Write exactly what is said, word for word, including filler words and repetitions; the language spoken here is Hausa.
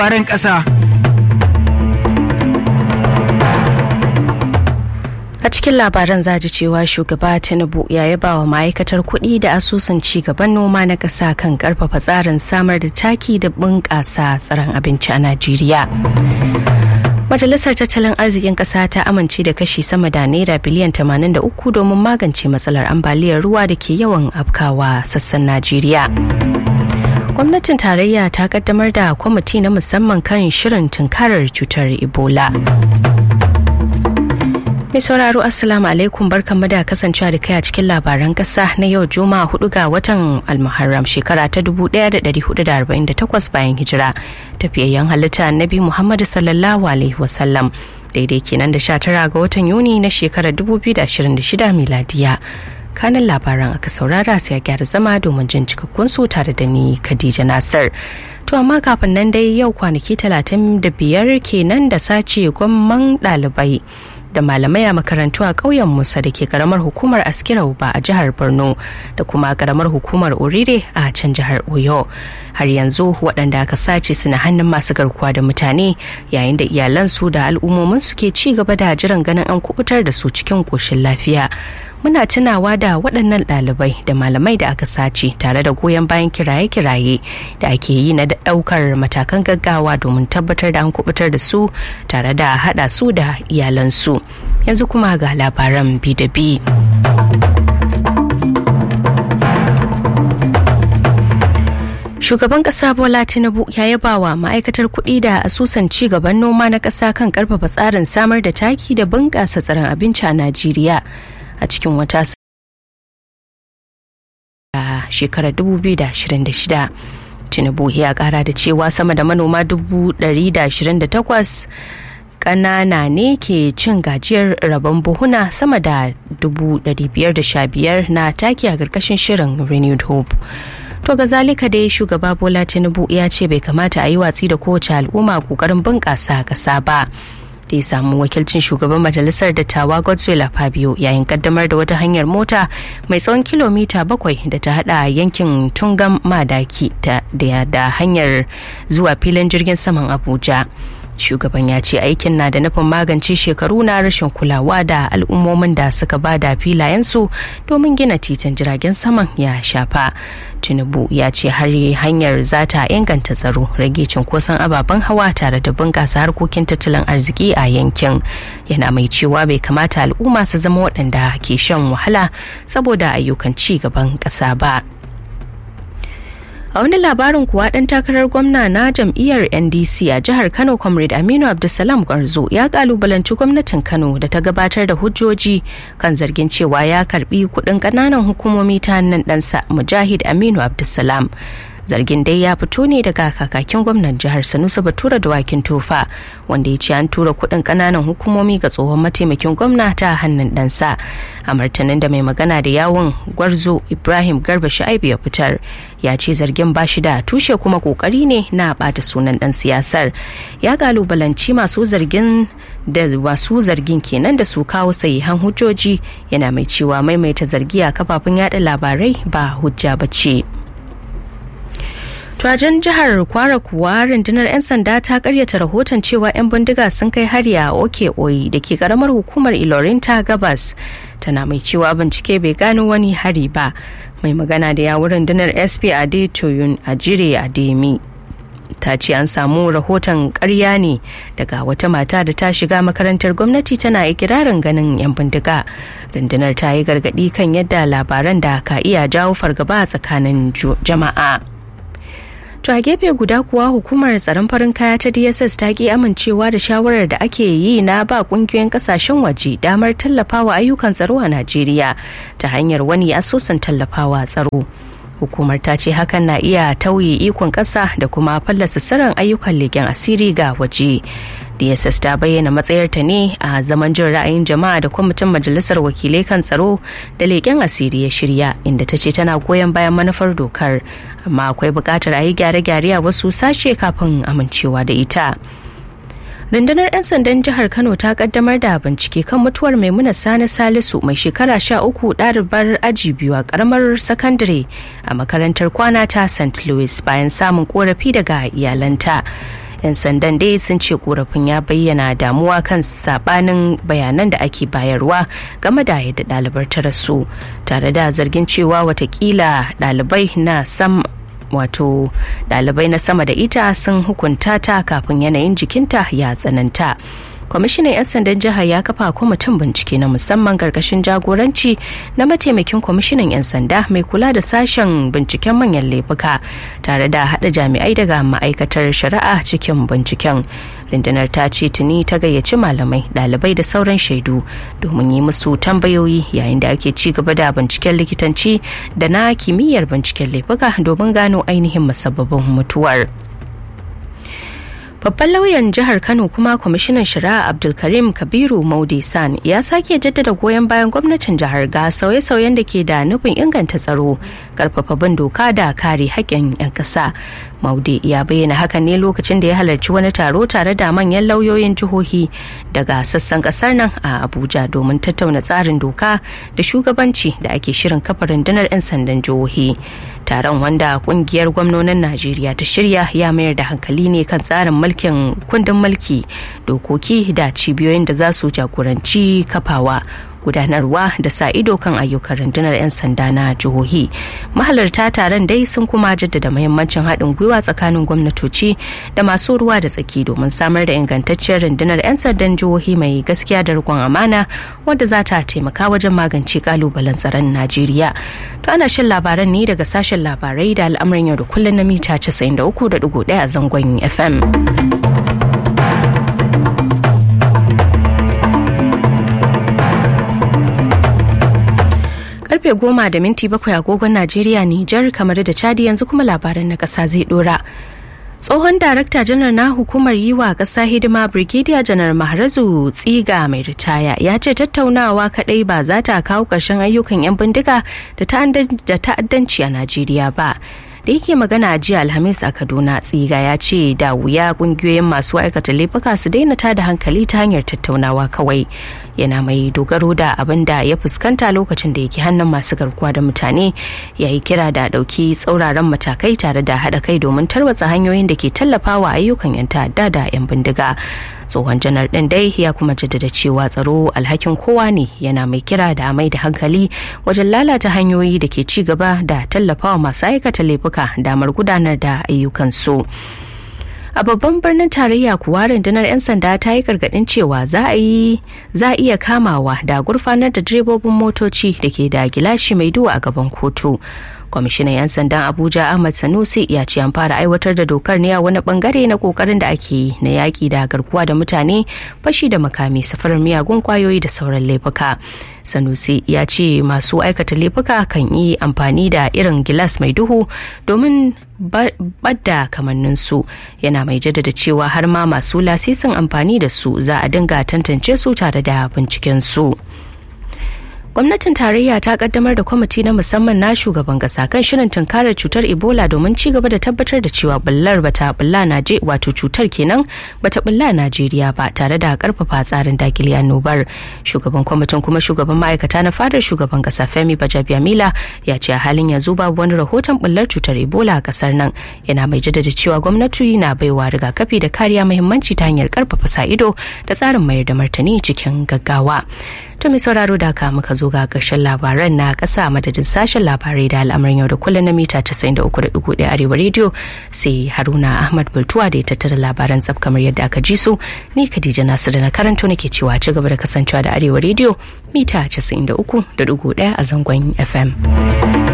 Farin ƙasa. A cikin labaran zaji cewa shugaba Tinubu ya yaba wa ma'aikatar kuɗi da asusun ci gaban noma na ƙasa kan ƙarfafa tsarin samar da taki da bunƙasa tsaron abinci a Najeriya. Majalisar Tattalin Arzikin Ƙasa ta amince da kashi sama da naira biliyan tamanin da uku domin magance matsalar ambaliyar ruwa da ke yawan afkawa sassan Najeriya. Gwamnatin tarayya ta kaddamar da kwamiti na musamman kan shirin tunkarar cutar Ebola. Mai sauraro Assalamu alaikum, barkanmu da kasancewa da kai a cikin labaran kasa na yau Juma'a hudu ga watan Almuharram shekara ta dubu ɗaya da ɗari hudu da arba'in da takwas bayan hijira. Tafiyayyen halitta Annabi Muhammad sallallahu alaihi wasallam daidai kenan da sha tara ga watan Yuni na shekarar dubu biyu da ashirin da shida miladiya. Kanin labaran aka saurara sai ya gyara zama domin jin cikakkun su tare da ni Khadija Nasir. To amma kafin nan dai yau kwanaki talatin da biyar kenan da sace gwamman ɗalibai da malamai a makarantu a ƙauyen Musa da ke karamar hukumar Askira Uba a jihar Borno da kuma karamar hukumar Orire a can jihar Oyo. Har yanzu waɗanda aka sace suna hannun masu garkuwa da mutane yayin da iyalansu da al'ummomin su ke ci gaba da jiran ganin an kubutar da su cikin ƙoshin lafiya. Muna tunawa da waɗannan ɗalibai da malamai da aka sace tare da goyon bayan kiraye-kiraye da ake yi na ɗaukar matakan gaggawa domin tabbatar da an kubutar da su tare da haɗa su da iyalansu. Yanzu kuma ga labaran bi da bi. Shugaban ƙasa Bola Tinubu ya yaba wa ma'aikatar kuɗi da asusun ci gaban noma na ƙasa kan ƙarfafa tsarin samar da taki da bunƙasa tsaron abinci a Najeriya. A cikin wata a shekarar dubu biyu da ashirin da shida, Tinubu ya kara da cewa sama da manoma dubu ɗari da ashirin da takwas ƙanana ne ke cin gajiyar rabon buhuna sama da dubu ɗari biyar da sha biyar na taki a ƙarƙashin shirin Renewed Hope. To ga zalika dai shugaba Bola Tinubu ya ce bai kamata a yi watsi da kowace al'umma ƙoƙarin bunƙasa ƙasa ba. Da ya samu wakilcin shugaban majalisar dattawa Godswill Fabio yayin kaddamar da wata hanyar mota mai tsawon kilomita bakwai da ta hada yankin Tungan Madaki da hanyar zuwa filin jirgin saman Abuja. Shugaban ya ce aikin na da nufin magance shekaru na rashin kulawa da al'ummomin da suka ba da filayensu domin gina titin jiragen saman ya shafa. Tinubu ya ce har hanyar za ta inganta tsaro, rage cunkoson ababen hawa tare da bunƙasa harkokin tattalin arziki a yankin. Yana mai cewa bai kamata al'umma su zama waɗanda ke shan wahala saboda ayyukan ci gaban ƙasa ba. A wani labarin kuwa ɗan takarar gwamna na jam'iyyar N D C a jihar Kano Comrade Aminu Abdulsalam Gwarzo ya kalubalanci gwamnatin Kano da ta gabatar da hujjoji kan zargin cewa ya karbi kuɗin ƙananan hukumomi ta hannun ɗansa Mujahid Aminu Abdulsalam. Zargin dai ya fito ne daga kakakin gwamnan jihar Sanusi Batura Dawakin Tofa wanda ya ce an tura kuɗin ƙananan hukumomi ga tsohon mataimakin gwamna ta hannun ɗansa. A martanin da mai magana da yawun Gwarzo Ibrahim Garba Shu'aibu ya fitar ya ce zargin ba shi da tushe kuma kokari ne na bata sunan ɗan siyasar. Ya kalubalanci masu zargin da wasu zargin kenan da su kawo sahihan hujjoji, yana mai cewa maimaita zargi a kafafen yada labarai ba hujja ba ce. Tuwajen jihar Kwara kuwa rundunar 'yan sanda ta karyata rahoton cewa 'yan bindiga sun kai hari a Oke Oyi da ke karamar hukumar Ilorin ta Gabas. Tana mai cewa bincike bai gano wani hari ba. Mai magana da yawun rundunar S P Adetoyun Ajire Ademi ta ce an samu rahoton karya ne daga wata mata da ta shiga makarantar gwamnati tana ikirarin ganin 'yan bindiga. Rundunar ta yi gargadi kan yadda labaran da ka iya jawo fargaba a tsakanin jama'a. To a gefe guda kuwa hukumar tsaron farin kaya ta D S S ta ki amincewa da shawarar da ake yi na ba kungiyoyin kasashen waje damar tallafawa ayyukan tsaro a Najeriya ta hanyar wani asusun tallafawa tsaro. Hukumar ta ce hakan na iya tauye ikon ƙasa da kuma fallasa sirrin ayyukan leƙen asiri ga waje. D S S ta bayyana matsayarta ne a zaman jin ra'ayin jama'a da kwamitin majalisar wakilai kan tsaro da leƙen asiri ya shirya, inda ta ce tana goyon bayan manufar dokar, amma akwai buƙatar a yi gyare-gyare a wasu sashe kafin amincewa da ita. Rundunar 'yan sandan jihar Kano ta kaddamar da bincike kan mutuwar Maimuna Sani Salisu mai shekara sha uku ɗalibar aji biyu a karamar sakandare a makarantar kwana ta Saint Louis bayan samun korafi daga iyalanta. 'Yan sandan dai sun ce korafin ya bayyana damuwa kan sabanin bayanan da ake bayarwa game da yadda ɗalibar ta rasu, tare da zargin cewa watakila ɗalibai na sam wato ɗalibai na sama da ita sun hukunta ta kafin yanayin jikinta ya tsananta. Kwamishinan 'yan sandan jihar ya kafa kwamitin bincike na musamman karkashin jagoranci na mataimakin kwamishinan 'yan sanda mai kula da sashen binciken manyan laifuka, tare da hada jami'ai daga ma'aikatar shari'a cikin binciken. Rundunar ta ce tuni ta gayyaci malamai, ɗalibai da sauran shaidu domin yi musu tambayoyi yayin da ake ci gaba da binciken likitanci da na kimiyyar binciken laifuka domin gano ainihin musabbabin mutuwar. Babban lauyan jihar Kano kuma kwamishinan shari'a Abdulkarim Kabiru Maude San ya sake jaddada goyon bayan gwamnatin jihar ga sauye-sauyen da ke da nufin inganta tsaro, karfafa bin doka da kare haƙƙin 'yan ƙasa. Maude ya bayyana hakan ne lokacin da ya halarci wani taro tare da manyan lauyoyin jihohi daga sassan kasar nan a Abuja domin tattauna tsarin doka da shugabanci da ake shirin kafa rundunar 'yan sandan jihohi. Taron, wanda kungiyar gwamnonin Najeriya ta shirya, ya mayar da hankali ne kan tsarin mulkin kundin mulki, dokoki da cibiyoyin da za su jagoranci kafawa, gudanarwa da sa ido kan ayyukan rundunar 'yan sanda na jihohi. Mahalarta taron dai sun kuma jaddada muhimmancin haɗin gwiwa tsakanin gwamnatoci da masu ruwa da tsaki domin samar da ingantacciyar rundunar 'yan sandan jihohi mai gaskiya da riƙon amana wadda za ta taimaka wajen magance kalubalen tsaron Najeriya. To ana shan labaran ne daga sashen labarai da al'amuran yau da kullum na mita casa'in da uku da ɗigo ɗaya a zangon F M. Karfe goma da minti bakwai agogon Najeriya, Nijar, kamar da Chadi. Yanzu kuma labaran na ƙasa zai dora. Tsohon darakta janar na hukumar yi wa ƙasa hidima Brigadier Janar Maharazu Tsiga mai ritaya ya ce tattaunawa kaɗai ba za ta kawo ƙarshen ayyukan 'yan bindiga da ta'addanci a Najeriya ba. Da yake magana a jiya Alhamis a Kaduna, Tsiga ya ce da wuya kungiyoyin masu aikata laifuka su daina tada hankali ta hanyar tattaunawa kawai. Yana mai dogaro da abin da ya fuskanta lokacin da yake hannun masu garkuwa da mutane, ya yi kira da ɗauki tsauraran matakai tare da haɗa kai domin tarwatsa hanyoyin da ke tallafawa ayyukan 'yan ta'adda da 'yan bindiga. Tsohon janar ɗin dai ya kuma jaddada cewa tsaro alhakin kowa ne, yana mai kira da mai da hankali wajen lalata hanyoyi da ke ci gaba da tallafawa masu aikata laifuka damar gudanar da ayyukansu. A babban birnin tarayya kuwa rundunar 'yan sanda ta yi gargadin cewa za a yi za a iya kamawa da gurfanar da direbobin motoci da ke da gilashi mai duhu a gaban kotu. Kwamishinan 'yan sandan Abuja Ahmad Sanusi ya ce an fara aiwatar da dokar ne a wani bangare na kokarin da ake yi na yaki da garkuwa da mutane, fashi da makami, safarar miyagun kwayoyi da sauran laifuka. Sanusi ya ce masu aikata laifuka kan yi amfani da irin gilas mai duhu domin badda kamanninsu, yana mai jaddada cewa har ma masu lasisin amfani da su za a dinga tantance su tare da binciken su. Gwamnatin tarayya ta kaddamar da kwamiti na musamman na shugaban kasa kan shirin tunkarar cutar Ebola domin ci gaba da tabbatar da cewa bullar bata bulla naje wato cutar kenan bata bulla Najeriya ba, tare da karfafa tsarin dakile annobar. Shugaban kwamitin kuma shugaban ma'aikata na fadar shugaban kasa Femi Bajabiamila ya ce a halin yanzu babu wani rahoton bullar cutar Ebola a kasar nan. Yana mai jaddada cewa gwamnati na baiwa rigakafi da kariya muhimmanci ta hanyar karfafa sa ido da tsarin mayar da martani cikin gaggawa. To mai sauraro da ka muka zo ga ƙarshen labaran na ƙasa madadin sashen labarai da al'amarin yau da kullum na mita casa'in da uku da ɗigo ɗaya Arewa rediyo, sai Haruna Ahmad Bultuwa da ya tattara labaran tsaf kamar yadda aka ji su. Ni Khadija Nasiru na karanto nake cewa ci gaba da kasancewa da Arewa rediyo mita casa'in da uku da ɗigo ɗaya a zangon F M.